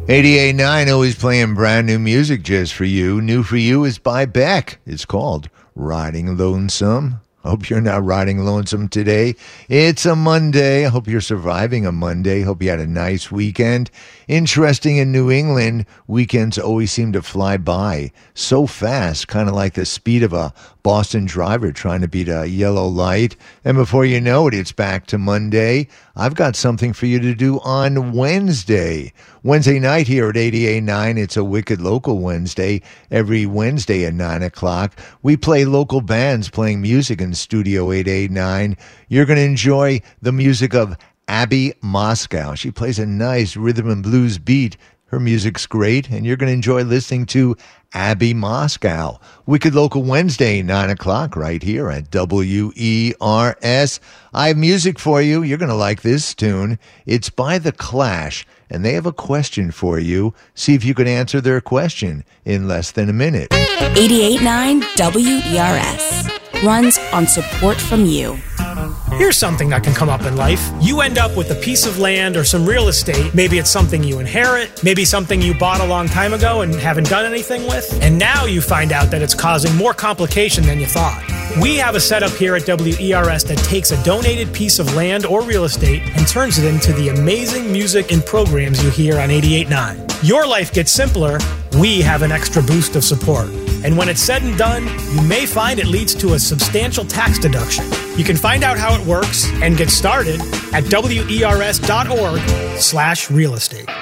88.9, always playing brand new music just for you. New for you is by Beck. It's called Riding Lonesome. Hope you're not riding lonesome today. It's a Monday. I hope you're surviving a Monday. Hope you had a nice weekend. Interesting in New England, weekends always seem to fly by so fast, kind of like the speed of a Boston driver trying to beat a yellow light. And before you know it, it's back to Monday. I've got something for you to do on Wednesday. Wednesday night here at 88.9, it's a Wicked Local Wednesday. Every Wednesday at 9 o'clock, we play local bands playing music in Studio 889. You're going to enjoy the music of Abby Moscow. She plays a nice rhythm and blues beat. Her music's great, and you're going to enjoy listening to Abby Moscow. Wicked Local Wednesday, 9 o'clock, right here at WERS. I have music for you. You're going to like this tune. It's by The Clash, and they have a question for you. See if you can answer their question in less than a minute. 88.9 WERS runs on support from you. Here's something that can come up in life. You end up with a piece of land or some real estate. Maybe it's something you inherit, maybe something you bought a long time ago and haven't done anything with. And now you find out that it's causing more complication than you thought. We have a setup here at WERS that takes a donated piece of land or real estate and turns it into the amazing music and programs you hear on 88.9. Your life gets simpler. We have an extra boost of support. And when it's said and done, you may find it leads to a substantial tax deduction. You can find out how it works and get started at WERS.org/real estate.